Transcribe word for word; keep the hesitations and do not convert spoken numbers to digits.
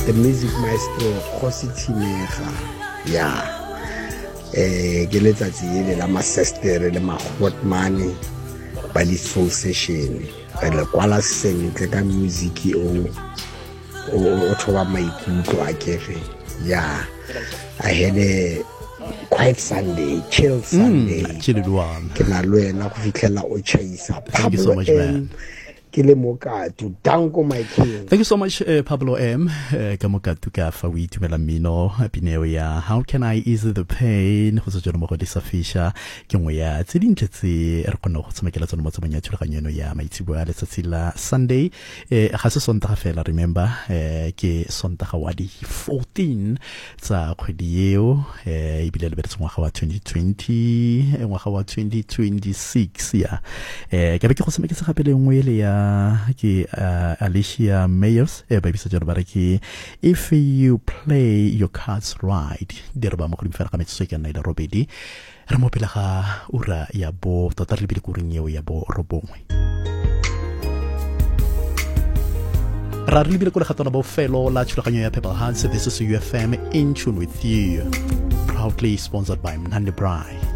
the music maestro Khosi Tinega ya eh ke letsatsi le la masestere le magotmane ba di soul session ba le kwala sentle ka music o o thoba maikutlo a kere ya I had a quiet Sunday, chill Sunday. Mm, chill one. Ke na lo ena go fitlhela o chaisa. Thank you so much, man. To danko my king. Thank you so much, uh, Pablo M. Kamokatu ka fa wi tumela mino pineo ya how can I ease the pain go se jona mo go disafisha ke ngwe ya tse dintle tse re kgona go tshamekela tsona mo tsamanya thulaganyo ya maitsibua letsatsi la Sunday eh ga se sontaga fela remember eh ke sontaga wa di fourteen tsa kgwedi eo eh ibile le betsa ngwaga wa twenty twenty ngwaga wa twenty twenty-six ya eh ke be ke go tshamekisa gape le ngwe le ya ke uh, Alicia Mayers e ba bisa jona ba re ke if you play your cards right di re ba mo go dimfela ka metso ke nna ile robedi re mo pela ga ura ya bo tota re bile go ring eo ya bo robongwe ra re bile go le gatona bo felo la tshulaganyo ya Pebble Hearts. This is U F M in tune with you, proudly sponsored by Mnandi Braai.